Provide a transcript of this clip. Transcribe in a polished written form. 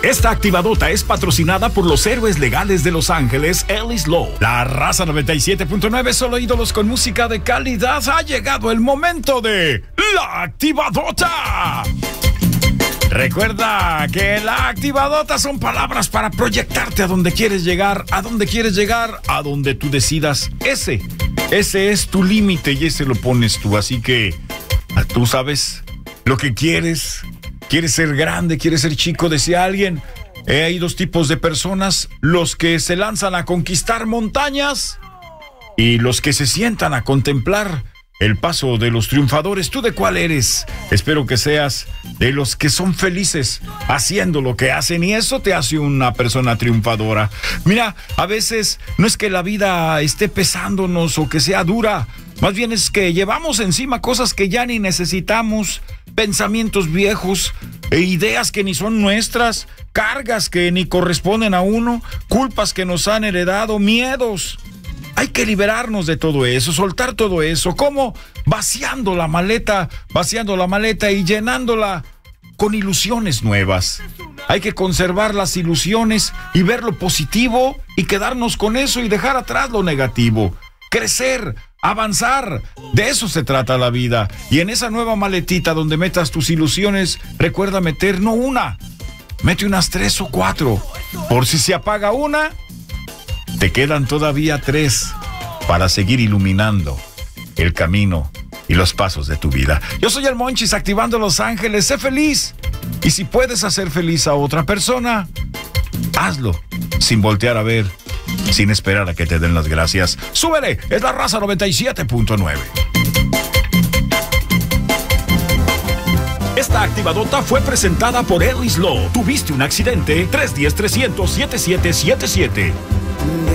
Esta activadota es patrocinada por los héroes legales de Los Ángeles, Ellis Law. La Raza 97.9, solo ídolos con música de calidad. Ha llegado el momento de la activadota. Recuerda que la activadota son palabras para proyectarte a donde quieres llegar, a donde tú decidas. Ese es tu límite y ese lo pones tú. Así que tú sabes lo que quieres. ¿Quieres ser grande? ¿Quieres ser chico? Decía alguien. Hay dos tipos de personas: los que se lanzan a conquistar montañas y los que se sientan a contemplar el paso de los triunfadores. ¿Tú de cuál eres? Espero que seas de los que son felices haciendo lo que hacen, y eso te hace una persona triunfadora. Mira, a veces no es que la vida esté pesándonos o que sea dura, más bien es que llevamos encima cosas que ya ni necesitamos, pensamientos viejos, ideas que ni son nuestras, cargas que ni corresponden a uno, culpas que nos han heredado, miedos. Hay que liberarnos de todo eso, soltar todo eso. ¿Cómo? Vaciando la maleta y llenándola con ilusiones nuevas. Hay que conservar las ilusiones y ver lo positivo y quedarnos con eso y dejar atrás lo negativo. Crecer, avanzar, de eso se trata la vida. Y en esa nueva maletita donde metas tus ilusiones, recuerda meter no una, mete unas 3 o 4. Por si se apaga una, te quedan todavía 3 para seguir iluminando el camino y los pasos de tu vida. Yo soy el Monchis, activando Los Ángeles. Sé feliz. Y si puedes hacer feliz a otra persona, hazlo sin voltear a ver, sin esperar a que te den las gracias. ¡Súbele! Es la Raza 97.9. Esta activadota fue presentada por Ellis Law. ¿Tuviste un accidente? 310-300-7777.